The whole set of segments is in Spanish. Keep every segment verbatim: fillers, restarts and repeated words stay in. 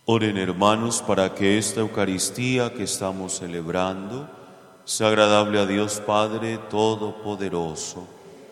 Oren, hermanos, para que esta Eucaristía que estamos celebrando sea agradable a Dios Padre Todopoderoso.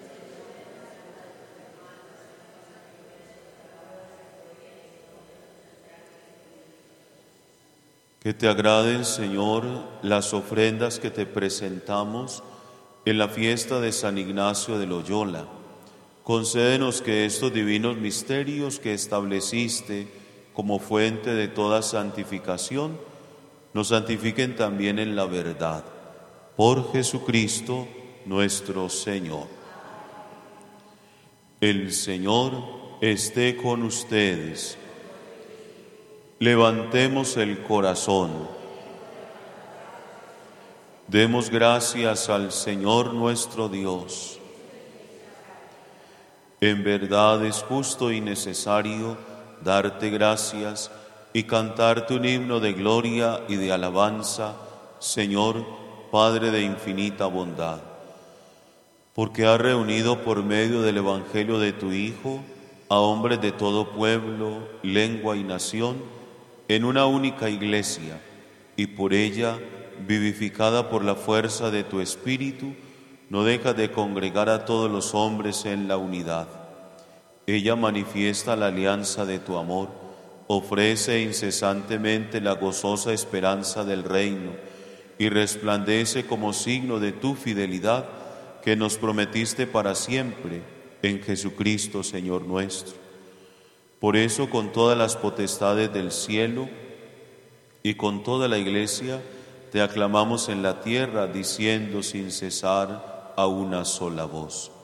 Que te agraden, Señor, las ofrendas que te presentamos en la fiesta de San Ignacio de Loyola. Concédenos que estos divinos misterios que estableciste como fuente de toda santificación nos santifiquen también en la verdad. Por Jesucristo nuestro Señor. El Señor esté con ustedes. Levantemos el corazón. Demos gracias al Señor nuestro Dios. En verdad es justo y necesario darte gracias y cantarte un himno de gloria y de alabanza, Señor, Padre de infinita bondad, porque has reunido por medio del Evangelio de tu Hijo a hombres de todo pueblo, lengua y nación, en una única iglesia, y por ella, vivificada por la fuerza de tu Espíritu, no dejas de congregar a todos los hombres en la unidad. Ella manifiesta la alianza de tu amor, ofrece incesantemente la gozosa esperanza del reino y resplandece como signo de tu fidelidad que nos prometiste para siempre en Jesucristo, Señor nuestro. Por eso, con todas las potestades del cielo y con toda la Iglesia, te aclamamos en la tierra, diciendo sin cesar a una sola voz: